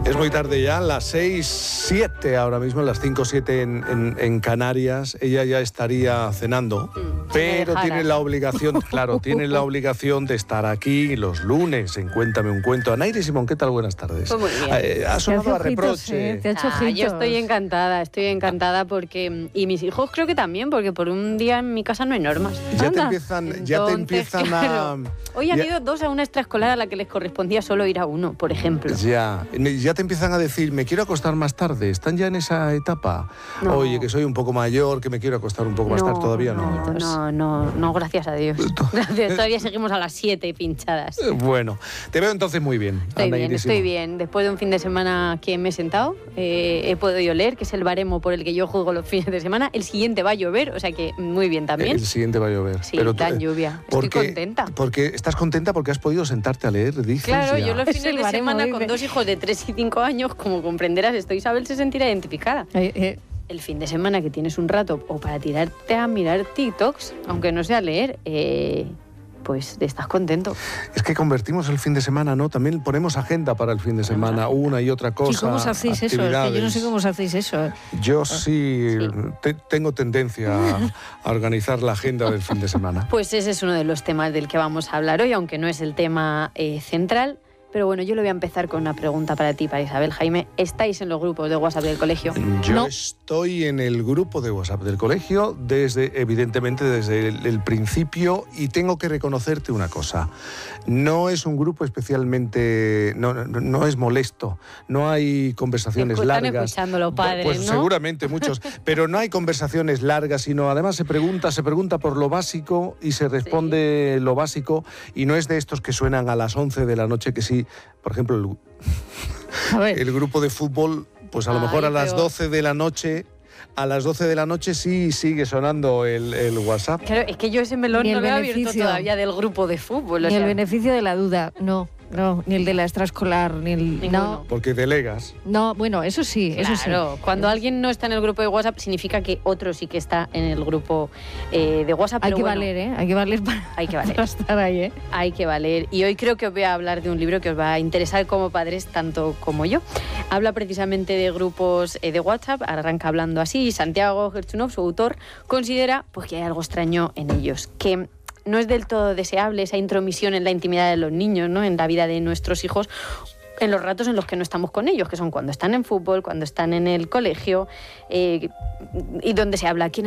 Es muy tarde ya, las 6:07 ahora mismo, las 5:07 en Canarias. Ella ya estaría cenando, pero tiene la obligación, tiene la obligación de estar aquí los lunes en Cuéntame un Cuento. Anaíris Simón, ¿qué tal? Buenas tardes. Pues muy bien. Ha sonado a reproche. Te ha hecho yo estoy encantada porque, y mis hijos creo que también, porque por un día en mi casa no hay normas. Ya te empiezan claro, hoy han ido dos a una extraescolar a la que les correspondía solo ir a uno, por ejemplo. Ya te empiezan a decir, me quiero acostar más tarde. ¿Están ya en esa etapa? No. Oye, que soy un poco mayor, que me quiero acostar un poco más tarde. Todavía no. No, gracias a Dios. Todavía seguimos a las 7 pinchadas. Bueno, te veo entonces muy bien. Estoy bien. Después de un fin de semana que me he sentado, he podido leer, que es el baremo por el que yo juego los fines de semana. El siguiente va a llover, o sea que muy bien también. El siguiente va a llover. Sí, dan lluvia. Estoy contenta. ¿Estás contenta porque has podido sentarte a leer? Dices, claro, ya. yo los fines de semana con dos hijos de 3 y 5 años, como comprenderás, Isabel se sentirá identificada. El fin de semana que tienes un rato o para tirarte a mirar TikToks, aunque no sea leer, pues estás contento. Es que convertimos el fin de semana, ¿no? También ponemos agenda para el fin de semana, una y otra cosa. ¿Y cómo os hacéis eso? Es que yo no sé cómo os hacéis eso. Yo sí. Tengo tendencia a organizar la agenda del fin de semana. Pues ese es uno de los temas del que vamos a hablar hoy, aunque no es el tema central. Pero bueno, yo le voy a empezar con una pregunta para ti, para Isabel. Jaime, ¿estáis en los grupos de WhatsApp del colegio? Yo estoy en el grupo de WhatsApp del colegio, evidentemente desde el principio, y tengo que reconocerte una cosa. No es un grupo especialmente... No es molesto, no hay conversaciones largas. Están escuchando los padres, pues ¿no? Seguramente muchos, pero no hay conversaciones largas, sino además se pregunta por lo básico y se responde lo básico, y no es de estos que suenan a las 11 de la noche, que sí, por ejemplo, el grupo de fútbol, pues a lo mejor a las 12 de la noche... A las 12 de la noche sí sigue sonando el WhatsApp. Claro, es que yo ese melón no lo he abierto todavía del grupo de fútbol. Ni el beneficio de la duda, no, ni el de la extraescolar, ni el... No. Porque delegas. No, bueno, eso sí, claro, eso sí. Cuando alguien no está en el grupo de WhatsApp, significa que otro sí que está en el grupo de WhatsApp. Hay que valer, ¿eh? Hay que valer para estar ahí, ¿eh? Hay que valer. Y hoy creo que os voy a hablar de un libro que os va a interesar como padres, tanto como yo. Habla precisamente de grupos de WhatsApp, arranca hablando así, y Santiago Gerchunov, su autor, considera pues, que hay algo extraño en ellos, que no es del todo deseable esa intromisión en la intimidad de los niños, ¿no? En la vida de nuestros hijos, en los ratos en los que no estamos con ellos, que son cuando están en fútbol, cuando están en el colegio, y donde se habla quién